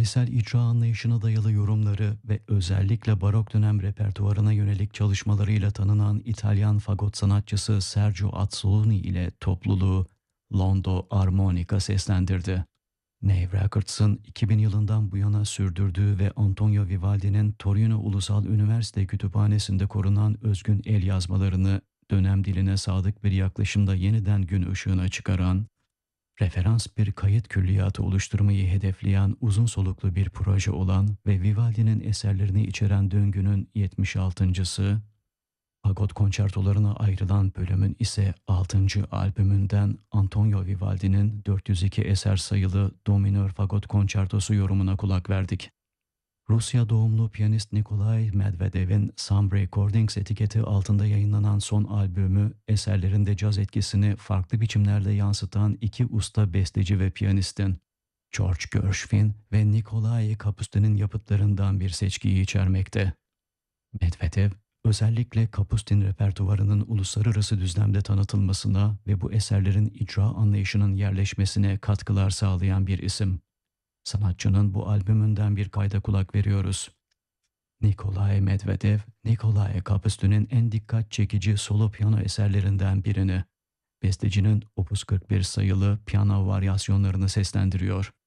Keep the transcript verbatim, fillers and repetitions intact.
tarihsel icra anlayışına dayalı yorumları ve özellikle barok dönem repertuarına yönelik çalışmalarıyla tanınan İtalyan fagot sanatçısı Sergio Azzolini ile topluluğu Londo Armonica seslendirdi. Nave Records'ın iki bin yılından bu yana sürdürdüğü ve Antonio Vivaldi'nin Torino Ulusal Üniversite Kütüphanesi'nde korunan özgün el yazmalarını dönem diline sadık bir yaklaşımda yeniden gün ışığına çıkaran, referans bir kayıt külliyatı oluşturmayı hedefleyen uzun soluklu bir proje olan ve Vivaldi'nin eserlerini içeren döngünün yetmiş altıncısı, fagot konçertolarına ayrılan bölümün ise altıncı albümünden Antonio Vivaldi'nin dört yüz iki eser sayılı Do minör fagot konçertosu yorumuna kulak verdik. Rusya doğumlu piyanist Nikolay Medvedev'in Some Recordings etiketi altında yayınlanan son albümü, eserlerinde caz etkisini farklı biçimlerde yansıtan iki usta besteci ve piyanistin, George Gershwin ve Nikolay Kapustin'in yapıtlarından bir seçkiyi içermekte. Medvedev, özellikle Kapustin repertuvarının uluslararası düzlemde tanıtılmasına ve bu eserlerin icra anlayışının yerleşmesine katkılar sağlayan bir isim. Sanatçının bu albümünden bir kayda kulak veriyoruz. Nikolay Medvedev, Nikolay Kapustin'in en dikkat çekici solo piyano eserlerinden birini, bestecinin Opus kırk bir sayılı piyano varyasyonlarını seslendiriyor.